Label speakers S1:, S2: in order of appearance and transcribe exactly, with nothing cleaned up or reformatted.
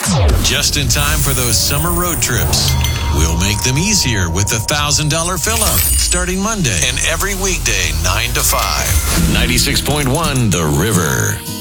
S1: Just in time for those summer road trips. We'll make them easier with the one thousand dollars fill-up starting Monday and every weekday nine to five. ninety-six point one The River.